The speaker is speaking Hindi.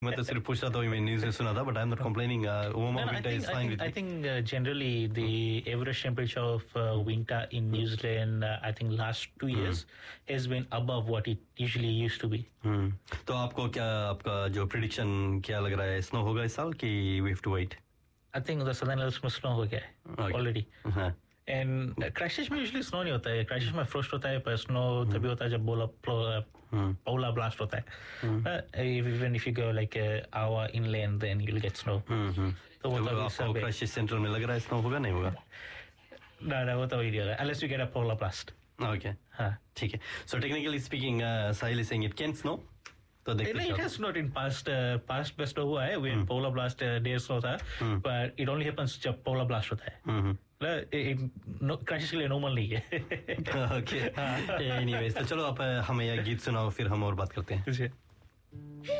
मैं तो सिर्फ पूछ रहा था, मैं न्यूज़ में सुना था, but I'm not complaining. Warmer winter is fine with me. I think generally the average temperature of winter in New Zealand, I think last 2 years has been above what it usually used to be. तो आपको क्या, आपका जो prediction क्या लग रहा है, snow होगा इस साल कि we have to wait? I think the southern Alps में snow हो गया है already. And Christchurch में usually snow नहीं होता है. Christchurch में frost होता है, पर snow तभी होता है जब polar blast होता है. Even if you go like an hour inland, then you'll get snow. तो वो आपको Christchurch Central में लग रहा है snow होगा, नहीं होगा? ना वो तो वही नहीं होगा, unless you get a polar blast. Okay. हाँ, ठीक है. So technically speaking, Sahil is saying it can snow. तो it has snowed in past best हुआ है when polar blast day snow था, but it only happens जब polar blast होता है. Christchurch के लिए normal नहीं है. Okay. Anyways, तो चलो आप हमें यह गीत सुनाओ, फिर हम और बात करते हैं.